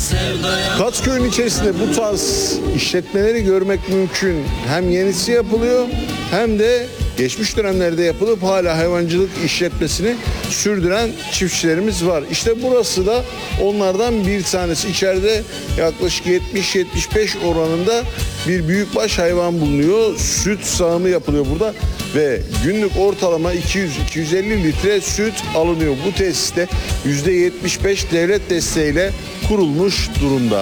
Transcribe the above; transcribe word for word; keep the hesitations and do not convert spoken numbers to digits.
Kaçköy'ün içerisinde bu tarz işletmeleri görmek mümkün. Hem yenisi yapılıyor hem de geçmiş dönemlerde yapılıp hala hayvancılık işletmesini sürdüren çiftçilerimiz var. İşte burası da onlardan bir tanesi. İçeride yaklaşık yetmiş yetmiş beş oranında bir büyükbaş hayvan bulunuyor. Süt sağımı yapılıyor burada ve günlük ortalama iki yüz iki yüz elli litre süt alınıyor. Bu tesiste yüzde yetmiş beş devlet desteğiyle kurulmuş durumda.